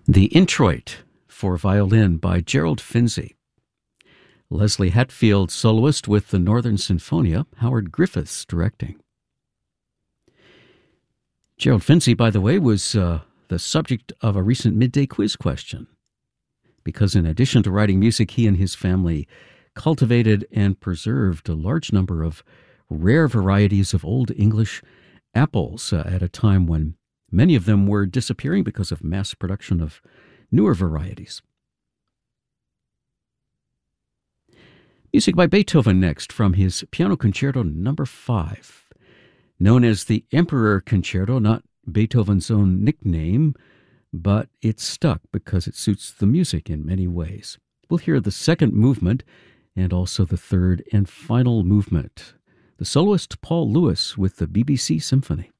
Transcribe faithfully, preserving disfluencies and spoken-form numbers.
The Introit for violin by Gerald Finzi. Leslie Hatfield, soloist with the Northern Sinfonia, Howard Griffiths directing. Gerald Finzi, by the way, was uh, the subject of a recent midday quiz question, because in addition to writing music, he and his family cultivated and preserved a large number of rare varieties of Old English apples uh, at a time when many of them were disappearing because of mass production of newer varieties. Music by Beethoven next, from his Piano Concerto Number five. Known as the Emperor Concerto, not Beethoven's own nickname, but it stuck because it suits the music in many ways. We'll hear the second movement and also the third and final movement. The soloist Paul Lewis with the B B C Symphony.